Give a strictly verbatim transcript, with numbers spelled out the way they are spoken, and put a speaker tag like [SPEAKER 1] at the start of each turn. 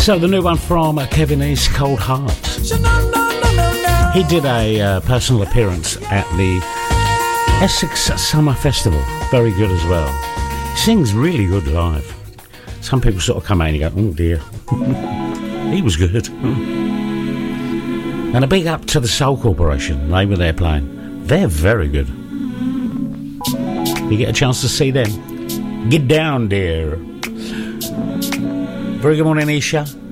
[SPEAKER 1] So the new one from uh, Kevin East, Cold Heart. He did a uh, personal appearance at the Essex Summer Festival. Very good as well. Sings really good live. Some people sort of come out and you go, oh dear. He was good. And a big up to the Soul Corporation. They were there playing. They're very good. You get a chance to see them. Get down there. Very good morning, Isha.